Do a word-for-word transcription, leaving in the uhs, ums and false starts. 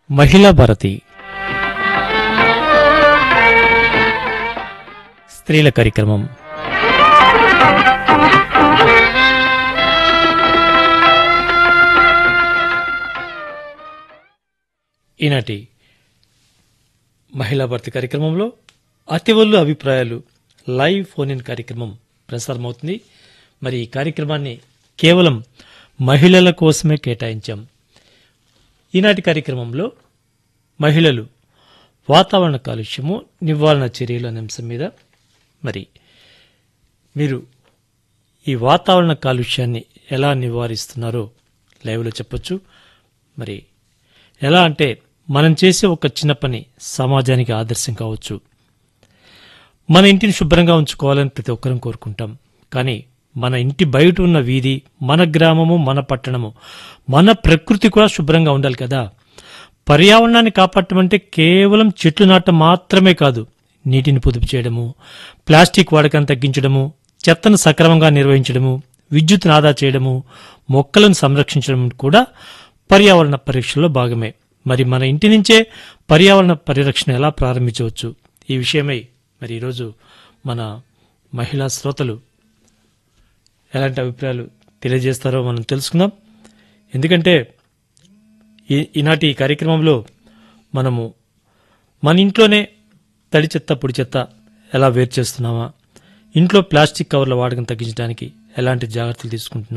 మహిళా భారతి స్త్రీల కార్యక్రమం. ఈనాటి మహిళా భారతి కార్యక్రమంలో అతివల్లు అభిప్రాయాలు లైవ్ ఫోన్ ఇన్ కార్యక్రమం ప్రసారమవుతుంది. మరి ఈ కార్యక్రమాన్ని కేవలం మహిళల కోసమే కేటాయించాం. ఈనాటి కార్యక్రమంలో మహిళలు వాతావరణ కాలుష్యము నివారణ చర్యలు అనే అంశం మీద మరి మీరు ఈ వాతావరణ కాలుష్యాన్ని ఎలా నివారిస్తున్నారో లైవ్లో చెప్పొచ్చు. మరి ఎలా అంటే మనం చేసే ఒక చిన్న పని సమాజానికి ఆదర్శం కావచ్చు. మన ఇంటిని శుభ్రంగా ఉంచుకోవాలని ప్రతి ఒక్కరం కోరుకుంటాం. కానీ మన ఇంటి బయట ఉన్న వీధి, మన గ్రామము, మన పట్టణము, మన ప్రకృతి కూడా శుభ్రంగా ఉండాలి కదా. పర్యావరణాన్ని కాపాడటం అంటే కేవలం చెట్లు నాటడం మాత్రమే కాదు. నీటిని పొదుపు చేయడము, ప్లాస్టిక్ వాడకాన్ని తగ్గించడము, చెత్తను సక్రమంగా నిర్వహించడము, విద్యుత్తును ఆదా చేయడము, మొక్కలను సంరక్షించడం కూడా పర్యావరణ పరిరక్షణలో భాగమే. మరి మన ఇంటి నుంచే పర్యావరణ పరిరక్షణ ఎలా ప్రారంభించవచ్చు, ఈ విషయమై మరి ఈరోజు మన మహిళా శ్రోతలు ఎలాంటి అభిప్రాయాలు తెలియజేస్తారో మనం తెలుసుకుందాం. ఎందుకంటే ఈ ఈనాటి ఈ కార్యక్రమంలో మనము మన ఇంట్లోనే తడి చెత్త పొడి చెత్త ఎలా వేరు చేస్తున్నామా, ఇంట్లో ప్లాస్టిక్ కవర్ల వాడకం తగ్గించడానికి ఎలాంటి జాగ్రత్తలు తీసుకుంటున్నాం,